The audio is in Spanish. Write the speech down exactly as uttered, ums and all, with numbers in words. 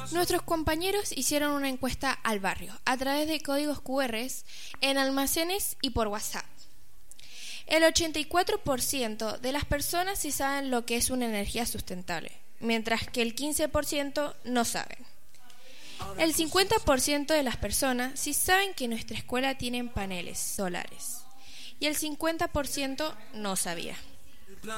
Nuestros compañeros hicieron una encuesta al barrio a través de códigos cu erres en almacenes y por WhatsApp. El ochenta y cuatro por ciento de las personas sí saben lo que es una energía sustentable, mientras que el quince por ciento no saben. El cincuenta por ciento de las personas sí saben que nuestra escuela tiene paneles solares y el cincuenta por ciento no sabía.